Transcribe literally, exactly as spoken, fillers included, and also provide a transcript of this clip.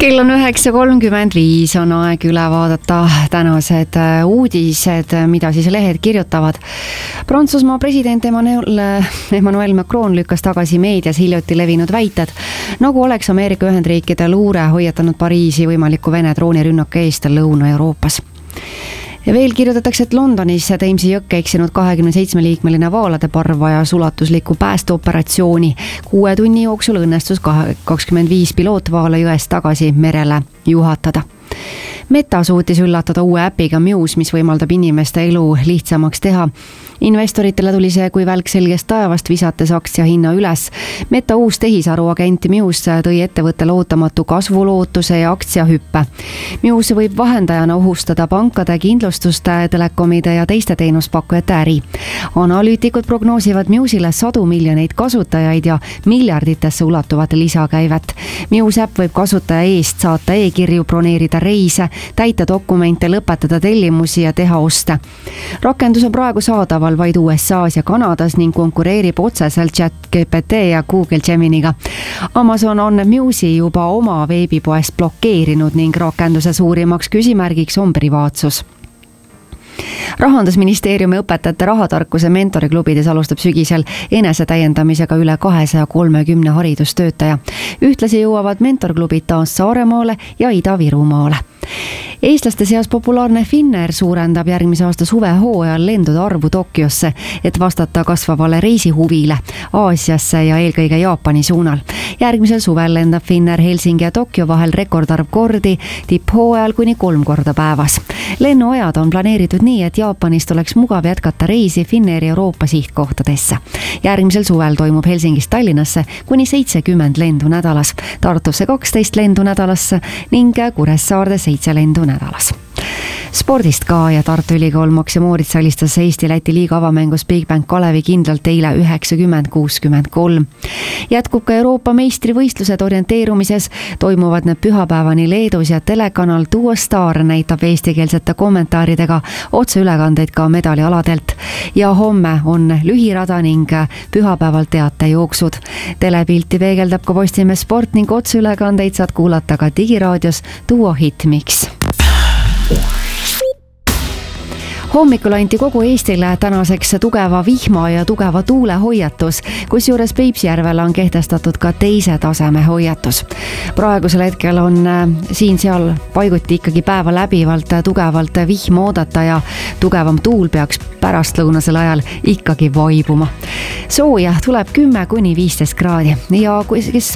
Kell on üheksa kolmkümmend viis, on aeg üle vaadata tänased uudised, mida siis lehed kirjutavad. Prantsusmaa president Emmanuel, Emmanuel Macron lükkas tagasi meedias hiljuti levinud väited, nagu oleks Ameerika Ühendriikide luure hoiatanud Pariisi võimaliku Vene droonirünnaku eest Lõuna-Euroopas. Ja veel kirjutatakse, et Londonis Thamesi jõkke eksinud kahekümne seitsme liikmeline vaalade parv vajas ulatuslikku päästeoperatsiooni. Kuue tunni jooksul õnnestus kakskümmend viis pilootvaala jõest tagasi merele juhatada. Meta suutis üllatada uue äpiga Muse, mis võimaldab inimeste elu lihtsamaks teha. Investoritele tuli see kui välk selgest taevast, visates aktsia hinna üles. Meta uus tehisaruagent Muse tõi ettevõttele ootamatu kasvulootuse ja aktsiahüppe. Muse võib vahendajana ohustada pankade, kindlustuste, telekomide ja teiste teenuspakkujate äri. Analüütikud prognoosivad Muse'ile sadu miljoneid kasutajaid ja miljarditesse ulatuvat lisakäivet. Muse äpp võib kasutaja eest saata e-kirju, broneerida reise, täita dokumente, lõpetada tellimusi ja teha oste. Rakendus on praegu saadaval vaid U S A's ja Kanadas ning konkureerib otseselt ChatGPT ja Google Geminiga. Amazon on Muse'i juba oma veebipoest blokeerinud ning rakenduse suurimaks küsimärgiks on privaatsus. Rahandusministeeriumi õpetajate rahatarkuse mentoriklubides alustab sügisel enesetäiendamisega üle kahesaja kolmekümne haridustöötaja. Ühtlasi jõuavad mentorklubid taas Saaremaale ja Ida-Virumaale. Eestlaste seas populaarne Finnair suurendab järgmise aasta suvehooajal lendude arvu Tokyosse, et vastata kasvavale reisihuvile Aasiasse ja eelkõige Jaapani suunal. Järgmisel suvel lendab Finnair Helsingi ja Tokyo vahel rekordarv kordi, tipphooajal kuni kolm korda päevas. Lennuajad on planeeritud nii, et Jaapanist oleks mugav jätkata reisi Finnairi Euroopa sihtkohtadesse. Järgmisel suvel toimub Helsingist Tallinnasse kuni seitsekümmend lendu nädalas, Tartusse kaksteist lendu nädalasse ning Kuressaarde seitse lendu nädalas. Spordist ka ja Tartu Ülikool Max ja Moritz alistas Eesti-Läti liiga avamängus Bigbank Kalevi kindlalt eile üheksakümmend kuuskümmend kolm. Jätkub ka Euroopa meistrivõistlused orienteerumises, toimuvad need pühapäevani Leedus ja telekanal Duo Star näitab eestikeelsete kommentaaridega otseülekandeid ka medalialadelt. Ja homme on lühirada ning pühapäeval teatejooksud. Telepilti peegeldab ka Postimees Sport ning otseülekandeid saad kuulata ka digiraadios Duo Hitmix. Hommikul anti kogu Eestile tänaseks tugeva vihma ja tugeva tuule hoiatus, kusjuures Peipsjärvel on kehtestatud ka teise taseme hoiatus. Praegusel hetkel on siin-seal paiguti ikkagi päeva läbivalt tugevalt vihma oodata ja tugevam tuul peaks pärastlõunasel ajal ikkagi vaibuma. Sooja tuleb kümme kuni viisteist kraadi ja kes